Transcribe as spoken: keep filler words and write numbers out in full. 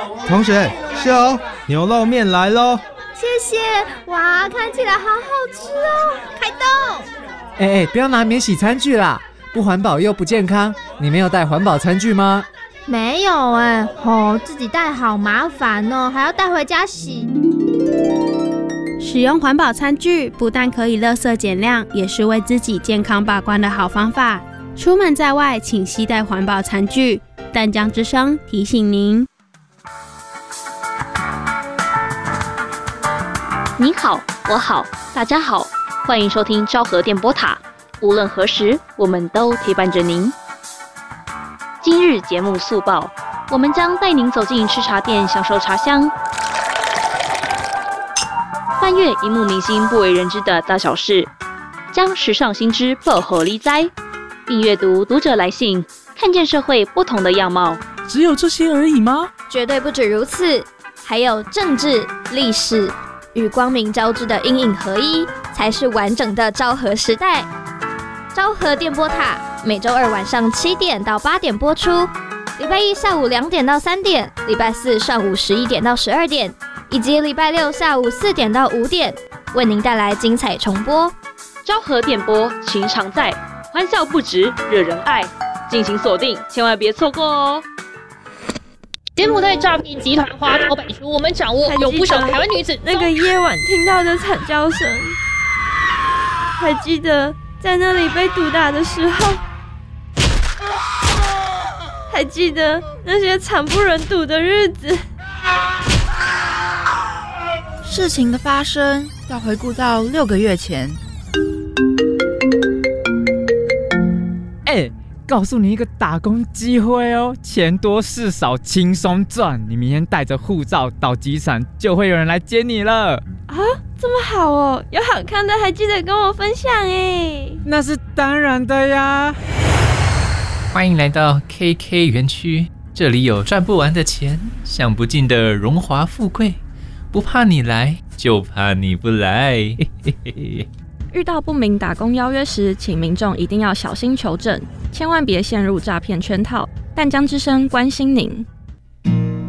同学，秀牛肉面来咯。 谢谢，哇，看起来好好吃哦！开动！ 哎哎，不要拿免洗餐具啦，不环保又不健康。你没有带环保餐具吗？ 没有哎，哦，自己带好麻烦哦，还要带回家洗。 使用环保餐具不但可以垃圾减量，也是为自己健康把关的好方法。出门在外，请携带环保餐具。淡江之声提醒您。 你好，我好，大家好，欢迎收听昭和电波塔。无论何时，我们都陪伴着您。今日节目速报，我们将带您走进吃茶店，享受茶香，翻阅荧幕明星不为人知的大小事，将时尚新知报乎你知，并阅读读者来信，看见社会不同的样貌。 只有这些而已吗？ 绝对不止如此，还有政治、历史与光明交织的阴影合一，才是完整的昭和时代。昭和电波塔每周二晚上七点到八点播出，礼拜一下午两点到三点，礼拜四上午十一点到十二点，以及礼拜六下午四点到五点，为您带来精彩重播。 昭和电波情常在，欢笑不止，惹人爱，敬请锁定，千万别错过哦。 柬埔寨诈骗集团花招百出，我们掌握有不少台湾女子。 那个夜晚听到的惨叫声，还记得在那里被毒打的时候，还记得那些惨不忍睹的日子。 事情的发生要回顾到六个月前。 哎，告诉你一个打工机会哦，钱多事少，轻松赚。你明天带着护照到机场，就会有人来接你了。 啊，这么好哦！有好看的还记得跟我分享哎。 那是当然的呀。 欢迎来到 K K 园区，这里有赚不完的钱，享不尽的荣华富贵。不怕你来，就怕你不来。 遇到不明打工邀约时，请民众一定要小心求证，千万别陷入诈骗圈套。淡江之声关心您。